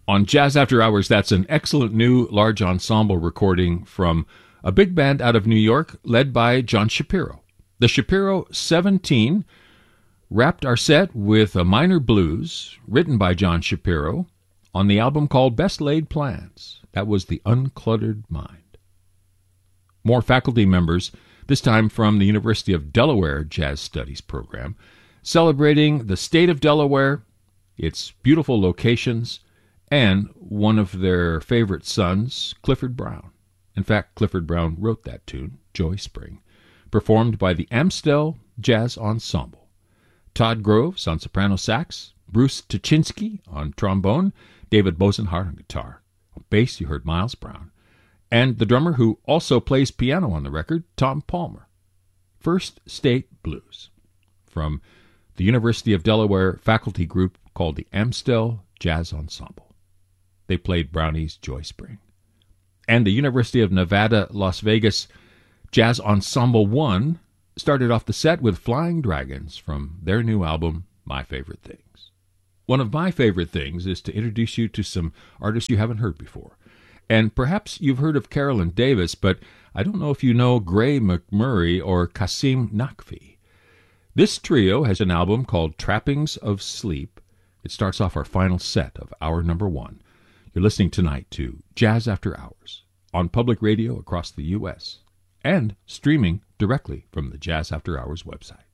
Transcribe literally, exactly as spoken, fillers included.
On Jazz After Hours, that's an excellent new large ensemble recording from a big band out of New York led by John Shapiro. The Shapiro seventeen wrapped our set with a minor blues written by John Shapiro on the album called Best Laid Plans. That was The Uncluttered Mind. More faculty members, this time from the University of Delaware Jazz Studies program, celebrating the state of Delaware, its beautiful locations, and one of their favorite sons, Clifford Brown. In fact, Clifford Brown wrote that tune, Joy Spring, performed by the Amstel Jazz Ensemble. Todd Groves on soprano sax, Bruce Tuchinski on trombone, David Bosenhart on guitar. On bass, you heard Miles Brown. And the drummer who also plays piano on the record, Tom Palmer. First State Blues, from the University of Delaware faculty group called the Amstel Jazz Ensemble. They played Brownie's Joy Spring. And the University of Nevada, Las Vegas Jazz Ensemble one started off the set with Flying Dragons from their new album, My Favorite Things. One of my favorite things is to introduce you to some artists you haven't heard before. And perhaps you've heard of Carolyn Davis, but I don't know if you know Gray McMurray or Kasim Naqvi. This trio has an album called Trappings of Sleep. It starts off our final set of hour number one. You're listening tonight to Jazz After Hours on public radio across the U S and streaming directly from the Jazz After Hours website.